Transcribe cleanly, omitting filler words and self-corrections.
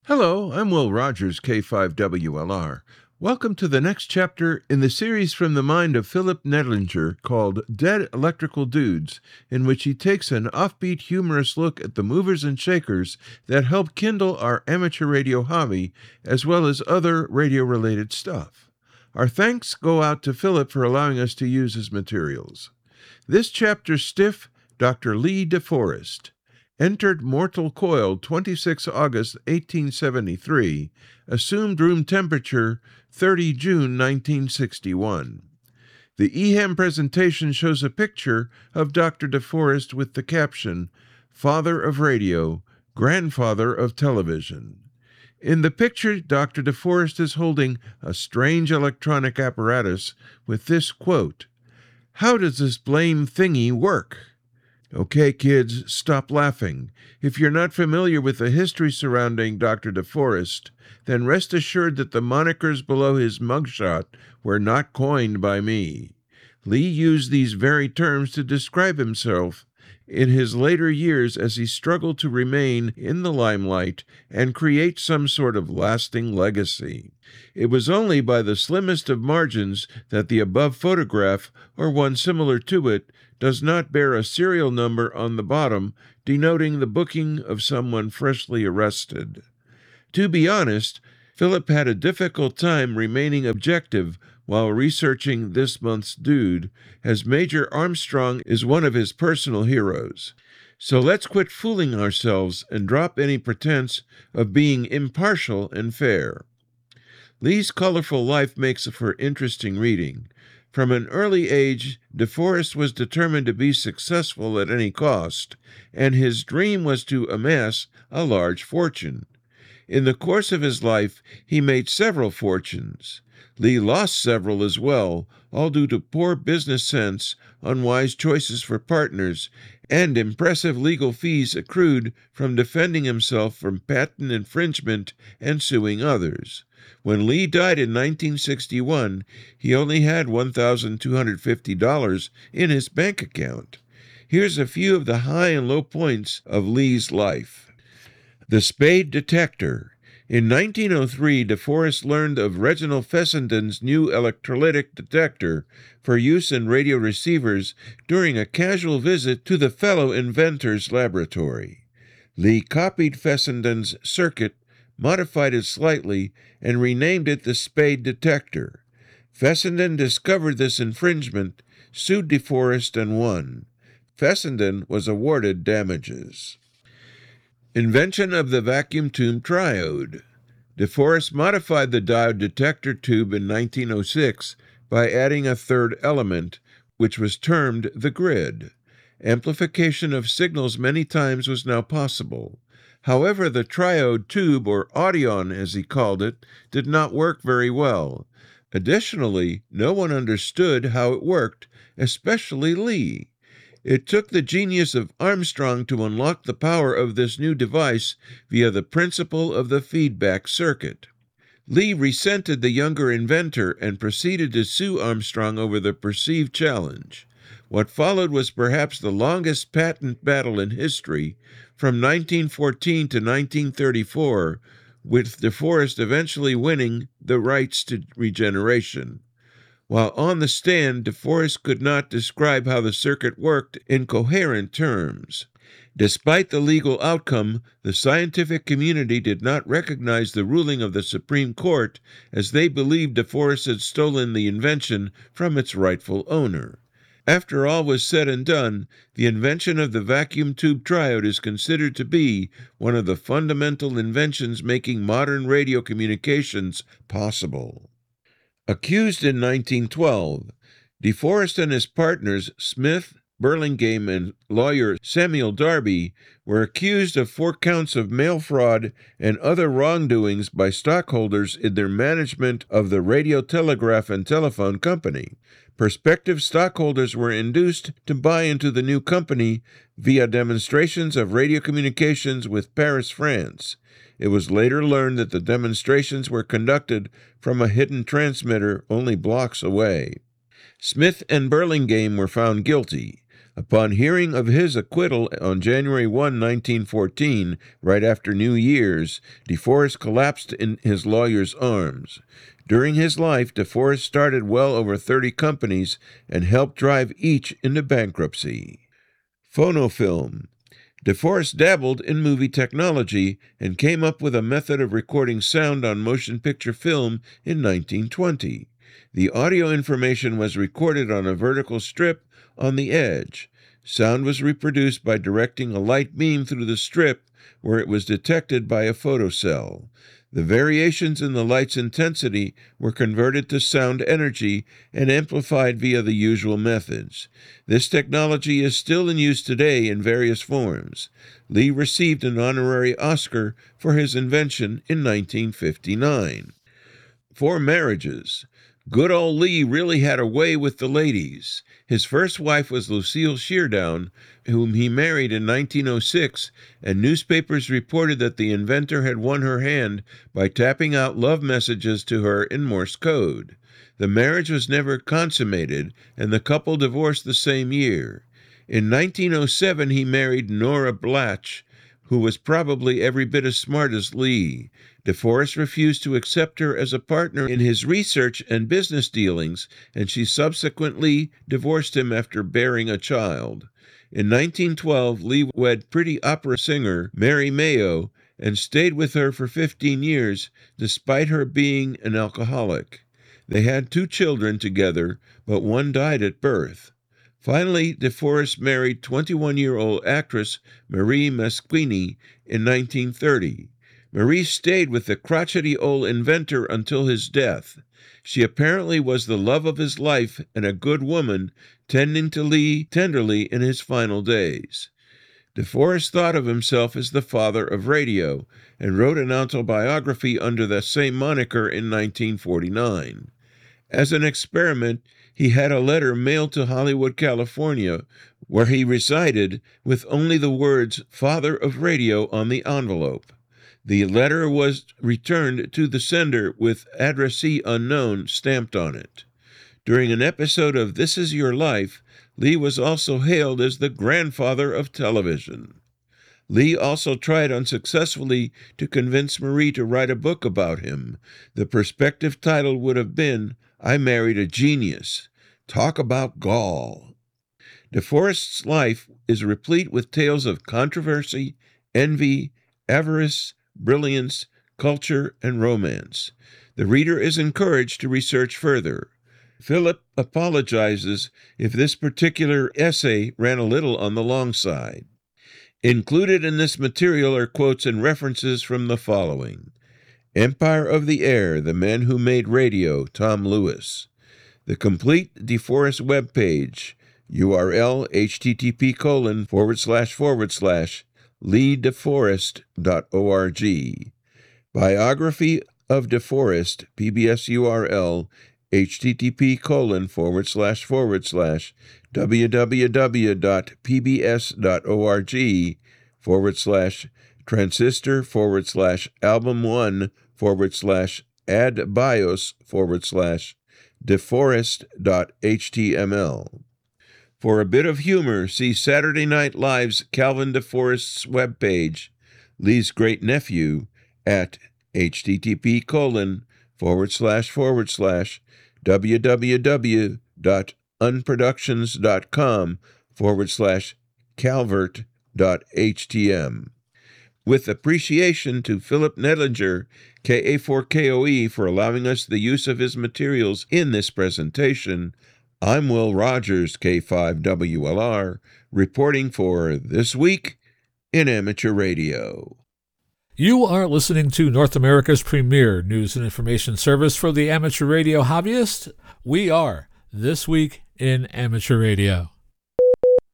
Hello, I'm Will Rogers, K5WLR. Welcome to the next chapter in the series from the mind of Philip Nedlinger called Dead Electrical Dudes, in which he takes an offbeat, humorous look at the movers and shakers that help kindle our amateur radio hobby, as well as other radio-related stuff. Our thanks go out to Philip for allowing us to use his materials. This chapter's stiff, Dr. Lee DeForest. Entered mortal coil 26 August 1873, assumed room temperature 30 June 1961. The EHAM presentation shows a picture of Dr. DeForest with the caption, Father of Radio, Grandfather of Television. In the picture, Dr. DeForest is holding a strange electronic apparatus with this quote, "How does this blame thingy work?" Okay, kids, stop laughing. If you're not familiar with the history surrounding Dr. DeForest, then rest assured that the monikers below his mugshot were not coined by me. Lee used these very terms to describe himself in his later years as he struggled to remain in the limelight and create some sort of lasting legacy. It was only by the slimmest of margins that the above photograph, or one similar to it, does not bear a serial number on the bottom, denoting the booking of someone freshly arrested. To be honest, Philip had a difficult time remaining objective while researching this month's dude, as Major Armstrong is one of his personal heroes. So let's quit fooling ourselves and drop any pretense of being impartial and fair. Lee's colorful life makes for interesting reading. From an early age, DeForest was determined to be successful at any cost, and his dream was to amass a large fortune. In the course of his life, he made several fortunes. Lee lost several as well, all due to poor business sense, unwise choices for partners, and impressive legal fees accrued from defending himself from patent infringement and suing others. When Lee died in 1961, he only had $1,250 in his bank account. Here's a few of the high and low points of Lee's life. The Spade Detector. In 1903, DeForest learned of Reginald Fessenden's new electrolytic detector for use in radio receivers during a casual visit to the fellow inventor's laboratory. Lee copied Fessenden's circuit, modified it slightly, and renamed it the Spade Detector. Fessenden discovered this infringement, sued DeForest, and won. Fessenden was awarded damages. Invention of the vacuum tube triode. DeForest modified the diode detector tube in 1906 by adding a third element, which was termed the grid. Amplification of signals many times was now possible. However, the triode tube, or audion as he called it, did not work very well. Additionally, no one understood how it worked, especially Lee. It took the genius of Armstrong to unlock the power of this new device via the principle of the feedback circuit. Lee resented the younger inventor and proceeded to sue Armstrong over the perceived challenge. What followed was perhaps the longest patent battle in history, from 1914 to 1934, with DeForest eventually winning the rights to regeneration. While on the stand, DeForest could not describe how the circuit worked in coherent terms. Despite the legal outcome, the scientific community did not recognize the ruling of the Supreme Court, as they believed DeForest had stolen the invention from its rightful owner. After all was said and done, the invention of the vacuum tube triode is considered to be one of the fundamental inventions making modern radio communications possible. Accused in 1912, DeForest and his partners, Smith, Burlingame, and lawyer Samuel Darby, were accused of 4 counts of mail fraud and other wrongdoings by stockholders in their management of the Radio Telegraph and Telephone Company. Prospective stockholders were induced to buy into the new company via demonstrations of radio communications with Paris, France. It was later learned that the demonstrations were conducted from a hidden transmitter only blocks away. Smith and Burlingame were found guilty. Upon hearing of his acquittal on January 1, 1914, right after New Year's, DeForest collapsed in his lawyer's arms. During his life, DeForest started well over 30 companies and helped drive each into bankruptcy. Phonofilm. DeForest dabbled in movie technology and came up with a method of recording sound on motion picture film in 1920. The audio information was recorded on a vertical strip on the edge. Sound was reproduced by directing a light beam through the strip where it was detected by a photocell. The variations in the light's intensity were converted to sound energy and amplified via the usual methods. This technology is still in use today in various forms. Lee received an honorary Oscar for his invention in 1959. 4 marriages. Good old Lee really had a way with the ladies. His first wife was Lucille Sheardown, whom he married in 1906, and newspapers reported that the inventor had won her hand by tapping out love messages to her in Morse code. The marriage was never consummated, and the couple divorced the same year. In 1907, he married Nora Blatch, who was probably every bit as smart as Lee. DeForest refused to accept her as a partner in his research and business dealings, and she subsequently divorced him after bearing a child. In 1912, Lee wed pretty opera singer Mary Mayo and stayed with her for 15 years, despite her being an alcoholic. They had 2 children together, but one died at birth. Finally, DeForest married 21-year-old actress Marie Masquini in 1930. Marie stayed with the crotchety old inventor until his death. She apparently was the love of his life and a good woman, tending to Lee tenderly in his final days. DeForest thought of himself as the father of radio and wrote an autobiography under the same moniker in 1949. As an experiment, he had a letter mailed to Hollywood, California, where he resided, with only the words "Father of Radio" on the envelope. The letter was returned to the sender with "Addressee unknown" stamped on it. During an episode of This Is Your Life, Lee was also hailed as the grandfather of television. Lee also tried unsuccessfully to convince Marie to write a book about him. The prospective title would have been I Married a Genius. Talk about gall. DeForest's life is replete with tales of controversy, envy, avarice, brilliance, culture, and romance. The reader is encouraged to research further. Philip apologizes if this particular essay ran a little on the long side. Included in this material are quotes and references from the following: Empire of the Air, The Men Who Made Radio, Tom Lewis. The complete DeForest webpage, URL http://leedeforest.org. Biography of DeForest, PBS URL, http://transistor/album1/transistor/addbios/deforest.html. For a bit of humor, see Saturday Night Live's Calvin DeForest's webpage, Lee's Great Nephew, at http://www.unproductions.com/calvert.htm. With appreciation to Philip Nedlinger, KA4KOE, for allowing us the use of his materials in this presentation, I'm Will Rogers, K5WLR, reporting for This Week in Amateur Radio. You are listening to North America's premier news and information service for the amateur radio hobbyist. We are This Week in Amateur Radio.